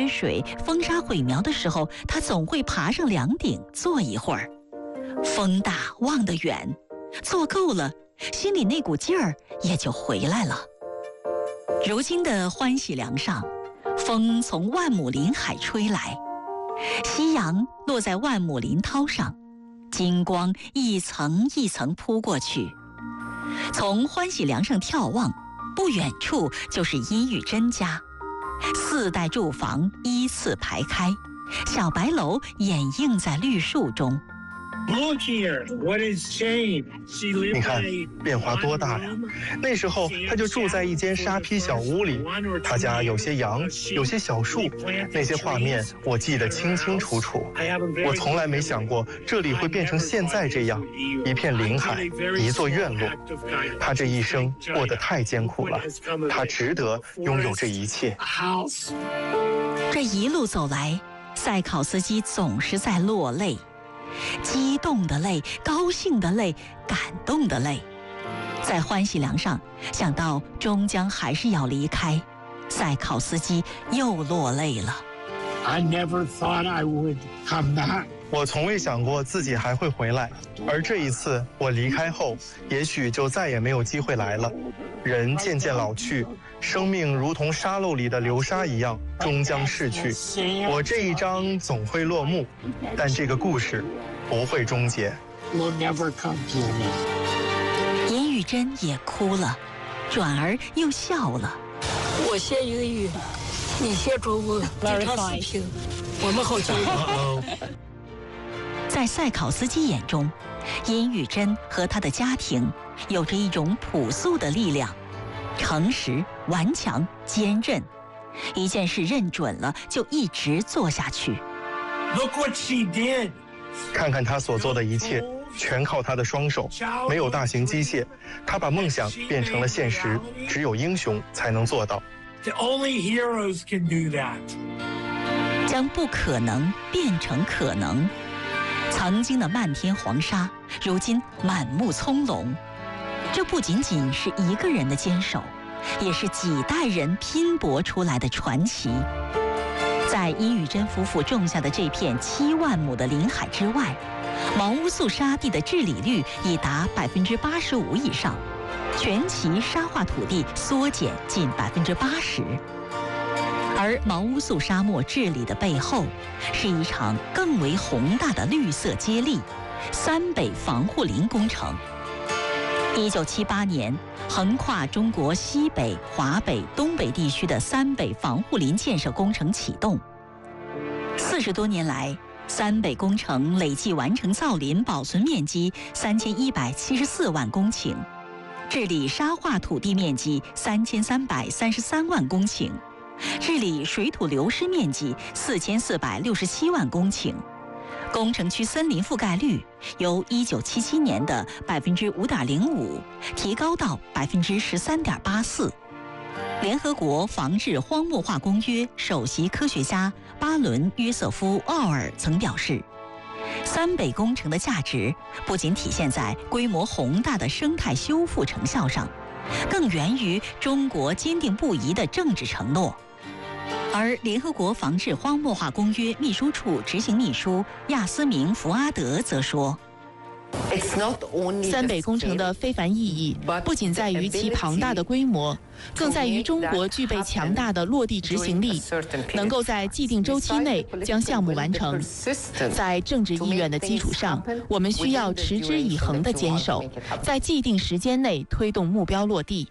缺水、风沙毁苗的时候，他总会爬上梁顶坐一会儿。风大望得远，坐够了，心里那股劲儿也就回来了。如今的欢喜梁上，风从万亩林海吹来，夕阳落在万亩林涛上，金光一层一层扑过去。从欢喜梁上眺望，不远处就是殷玉珍家，4代住房依次排开，小白楼掩映在绿树中。 你看变化多大呀！那时候他就住在一间沙坯小屋里，他家有些羊，有些小树，那些画面我记得清清楚楚。我从来没想过这里会变成现在这样，一片林海，一座院落。他这一生过得太艰苦了，他值得拥有这一切。 这一路走来，赛考斯基总是在落泪。激动的泪，高兴的泪，感动的泪，在欢喜梁上想到终将还是要离开，赛考斯基又落泪了。 I never thought I would come back. 我从未想过自己还会回来，而这一次我离开后，也许就再也没有机会来了。人渐渐老去，生命如同沙漏里的流沙一样，终将逝去。我这一章总会落幕，但这个故事不会终结。 殷玉珍也哭了，转而又笑了。 我先一个月，你先中午经常视频，我们好久。 在赛考斯基眼中，殷玉珍和他的家庭有着一种朴素的力量，诚实、顽强、坚韧。一件事认准了，就一直做下去。 Look what she did. 看看他所做的一切，全靠他的双手，没有大型机械，他把梦想变成了现实，只有英雄才能做到。 Only heroes can do that. 将不可能变成可能。曾经的漫天黄沙，如今满目葱茏。这不仅仅是一个人的坚守，也是几代人拼搏出来的传奇。在殷玉珍夫妇种下的这片7万亩的林海之外，毛乌素沙地的治理率已达85%以上，全旗沙化土地缩减近80%。而毛乌素沙漠治理的背后，是一场更为宏大的绿色接力——三北防护林工程。1978年，横跨中国西北、华北、东北地区的三北防护林建设工程启动。40多年来，三北工程累计完成造林保存面积3174万公顷，治理沙化土地面积3333万公顷，治理水土流失面积4467万公顷。工程区森林覆盖率由1977年的5.05%提高到13.84%。联合国防治荒漠化公约首席科学家巴伦·约瑟夫·奥尔曾表示，三北工程的价值不仅体现在规模宏大的生态修复成效上，更源于中国坚定不移的政治承诺。而联合国防治荒漠化公约秘书处执行秘书亚斯明·福阿德则说， 三北工程的非凡意义不仅在于其庞大的规模，更在于中国具备强大的落地执行力，能够在既定周期内将项目完成。在政治意愿的基础上，我们需要持之以恒的坚守，在既定时间内推动目标落地。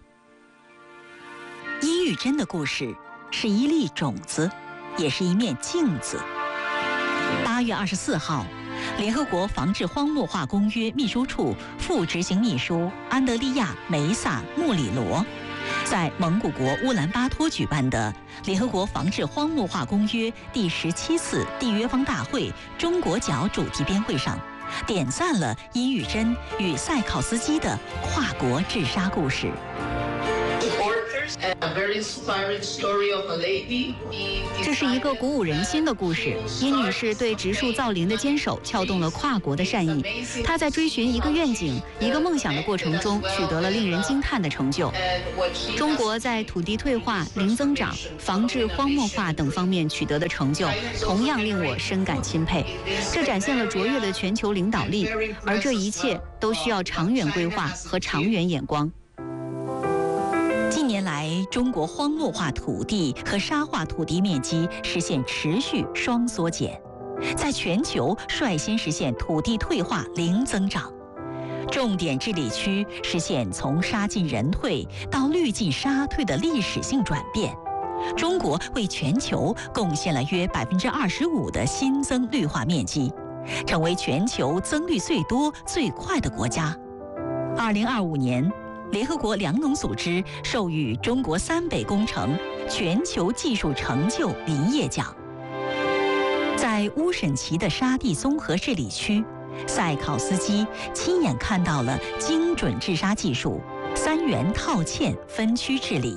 殷玉珍的故事是一粒种子，也是一面镜子。8月24号，联合国防治荒漠化公约秘书处副执行秘书安德利亚·梅萨·穆里罗在蒙古国乌兰巴托举办的联合国防治荒漠化公约第17次缔约方大会中国角主题编会上，点赞了殷玉珍与赛考斯基的跨国治沙故事。 这是一个鼓舞人心的故事。殷女士对植树造林的坚守，撬动了跨国的善意。她在追寻一个愿景、一个梦想的过程中，取得了令人惊叹的成就。中国在土地退化、零增长、防治荒漠化等方面取得的成就，同样令我深感钦佩。这展现了卓越的全球领导力，而这一切都需要长远规划和长远眼光。 近年来，中国荒漠化土地和沙化土地面积实现持续双缩减，在全球率先实现土地退化零增长。重点治理区实现从沙进人退到绿进沙退的历史性转变。中国为全球贡献了约25%的新增绿化面积，成为全球增绿最多、最快的国家。2025年，联合国粮农组织授予中国三北工程全球技术成就林业奖。在乌审齐的沙地综合治理区，塞考斯基亲眼看到了精准治沙技术、3元套堑分区治理。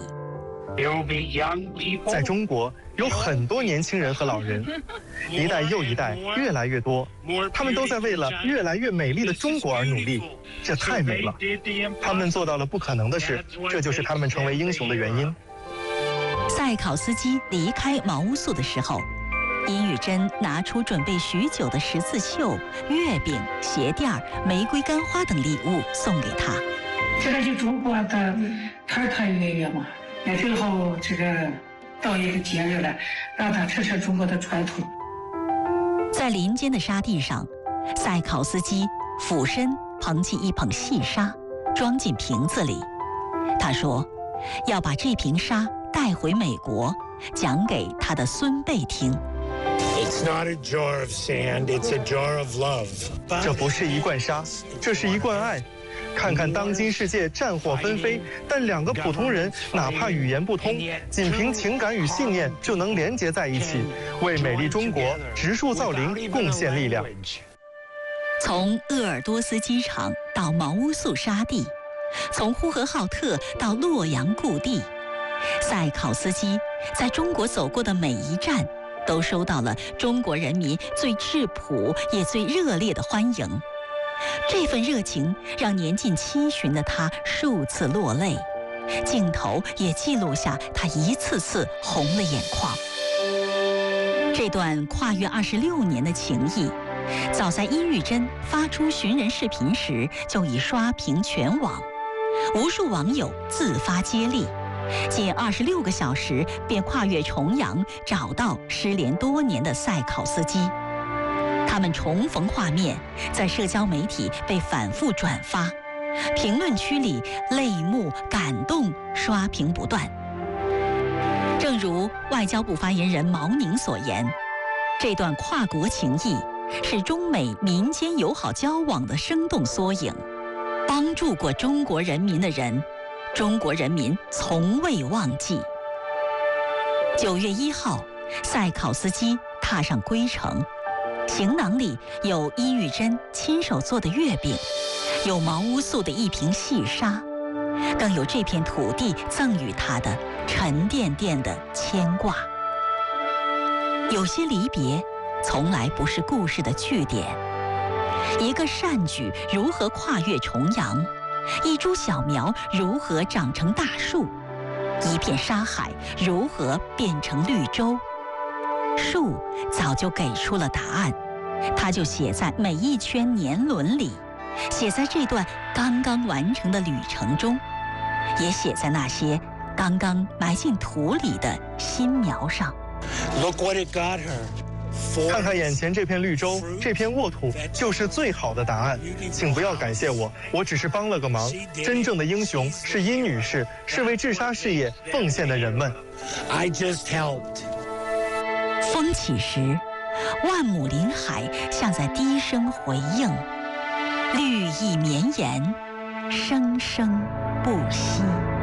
在中国，有很多年轻人和老人，一代又一代，越来越多，他们都在为了越来越美丽的中国而努力，这太美了。他们做到了不可能的事，这就是他们成为英雄的原因。 塞考斯基离开毛乌素的时候，殷宇珍拿出准备许久的十字绣、月饼、鞋垫、玫瑰干花等礼物送给他。 这个是中国的团团圆圆嘛。最后这个到一个节日了，让他吃吃中国的传统。 在林间的沙地上，塞考斯基俯身捧起一捧细沙，装进瓶子里。他说，要把这瓶沙带回美国，讲给他的孙辈听。 It's not a jar of sand, it's a jar of love. 这不是一罐沙，这是一罐爱。看看当今世界战火纷飞，但两个普通人哪怕语言不通，仅凭情感与信念就能连结在一起，为美丽中国植树造林贡献力量。 从鄂尔多斯机场到毛乌素沙地，从呼和浩特到洛阳故地，塞考斯基在中国走过的每一站，都收到了中国人民最质朴也最热烈的欢迎。这份热情让年近70的他数次落泪，镜头也记录下他一次次红了眼眶。这段跨越26年的情谊，早在殷宇珍发出寻人视频时就已刷屏全网，无数网友自发接力，仅26个小时便跨越重洋，找到失联多年的塞考斯基。他们重逢画面在社交媒体被反复转发，评论区里泪目感动刷屏不断。正如外交部发言人毛宁所言，这段跨国情谊是中美民间友好交往的生动缩影。帮助过中国人民的人，中国人民从未忘记。9月1号，塞考斯基踏上归程。行囊里有殷宇珍亲手做的月饼，有毛乌素的一瓶细沙，更有这片土地赠予他的沉甸甸的牵挂。有些离别，从来不是故事的句点。一个善举如何跨越重洋？一株小苗如何长成大树？一片沙海如何变成绿洲？树早就给出了答案，它就写在每一圈年轮里，写在这段刚刚完成的旅程中，也写在那些刚刚埋进土里的新苗上。 Look what it got her. 看看眼前这片绿洲，这片沃土就是最好的答案。请不要感谢我，我只是帮了个忙。真正的英雄是殷女士，是为治沙事业奉献的人们。 I just helped. 风起时，万亩林海像在低声回应，绿意绵延，生生不息。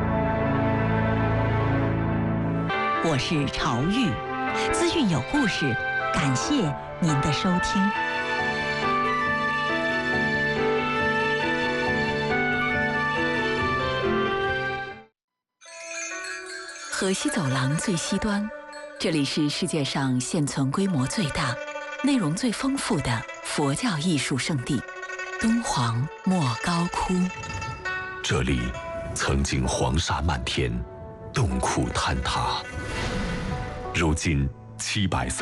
我是朝玉，资讯有故事，感谢您的收听。 河西走廊最西端，这里是世界上现存规模最大、内容最丰富的佛教艺术圣地——敦煌莫高窟。 这里曾经黄沙漫天，洞窟坍塌，如今730